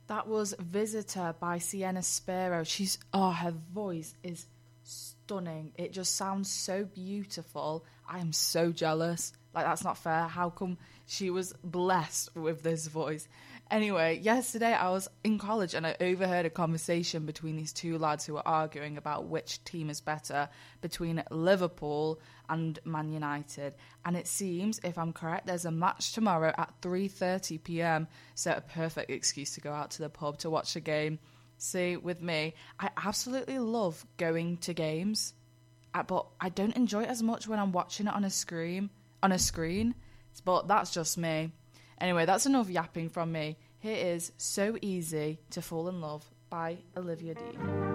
That was Visitor by Sienna Sparrow. Her voice is stunning. It just sounds so beautiful. I am so jealous. Like, that's not fair. How come she was blessed with this voice? Anyway, yesterday I was in college and I overheard a conversation between these two lads who were arguing about which team is better between Liverpool and Man United. And it seems, if I'm correct, there's a match tomorrow at 3:30 p.m. So a perfect excuse to go out to the pub to watch a game. See, with me, I absolutely love going to games, but I don't enjoy it as much when I'm watching it on a screen. But that's just me. Anyway, that's enough yapping from me. Here is So Easy to Fall in Love by Olivia Dean.